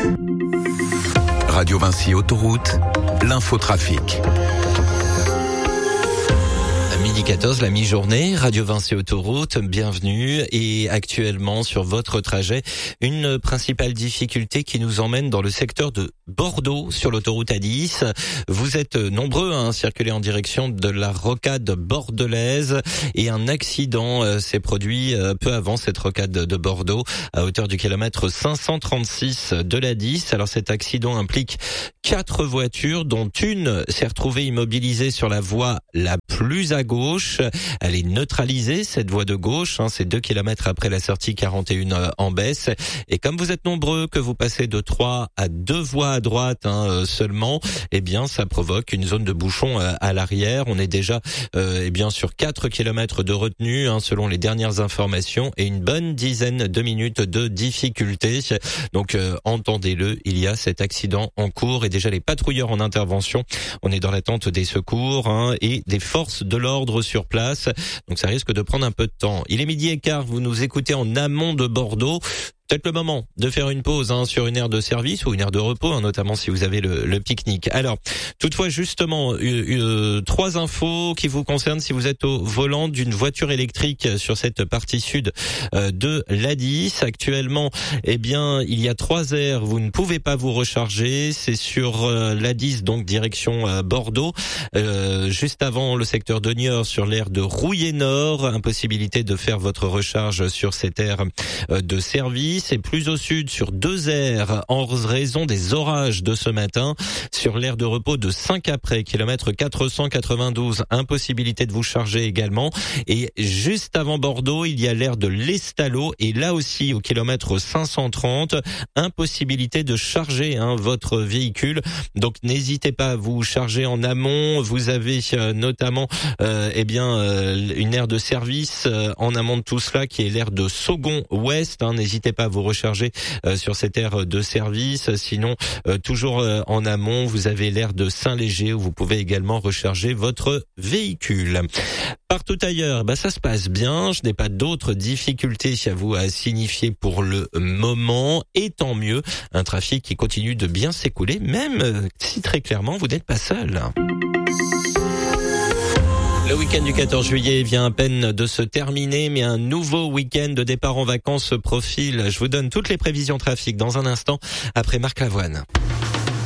Radio Vinci Autoroute, l'infotrafic. Midi 14, la mi-journée, Radio Vinci Autoroute, bienvenue. Et actuellement, sur votre trajet, une principale difficulté qui nous emmène dans le secteur de Bordeaux, sur l'autoroute A10. Vous êtes nombreux à circuler en direction de la rocade bordelaise et un accident s'est produit peu avant cette rocade de Bordeaux, à hauteur du kilomètre 536 de l'A10. Alors cet accident implique 4 voitures, dont une s'est retrouvée immobilisée sur la voie la plus à gauche. Elle est neutralisée, cette voie de gauche, c'est 2 km après la sortie 41 en baisse. Et comme vous êtes nombreux, que vous passez de 3 à 2 voies à droite seulement, eh bien ça provoque une zone de bouchon à l'arrière. On est déjà sur 4 km de retenue selon les dernières informations, et une bonne dizaine de minutes de difficulté. Donc entendez-le, il y a cet accident en cours et déjà les patrouilleurs en intervention. On est dans l'attente des secours et des forces de l'ordre sur place. Donc ça risque de prendre un peu de temps. Il est 12h15, vous nous écoutez en amont de Bordeaux. Peut-être le moment de faire une pause sur une aire de service ou une aire de repos, notamment si vous avez le pique-nique. Alors, toutefois, justement, 3 infos qui vous concernent si vous êtes au volant d'une voiture électrique sur cette partie sud de l'A10. Actuellement, il y a 3 aires, vous ne pouvez pas vous recharger. C'est sur l'A10, donc direction Bordeaux, juste avant le secteur de Niort, sur l'aire de Rouillé-Nord. Impossibilité de faire votre recharge sur cette aire de service. Et plus au sud, sur 2 aires, en raison des orages de ce matin, sur l'aire de repos de Saint-Caprais, kilomètre 492, impossibilité de vous charger également. Et juste avant Bordeaux, il y a l'aire de l'Estalo, et là aussi, au kilomètre 530, impossibilité de charger votre véhicule. Donc n'hésitez pas à vous charger en amont. Vous avez notamment une aire de service en amont de tout cela, qui est l'aire de Saugon-Ouest. N'hésitez pas à vous recharger sur cette aire de service. Sinon, toujours en amont, vous avez l'aire de Saint-Léger, où vous pouvez également recharger votre véhicule. Partout ailleurs, ça se passe bien. Je n'ai pas d'autres difficultés à vous signifier pour le moment, et tant mieux. Un trafic qui continue de bien s'écouler, même si très clairement vous n'êtes pas seul. Le week-end du 14 juillet vient à peine de se terminer, mais un nouveau week-end de départ en vacances se profile. Je vous donne toutes les prévisions trafic dans un instant, après Marc Lavoine.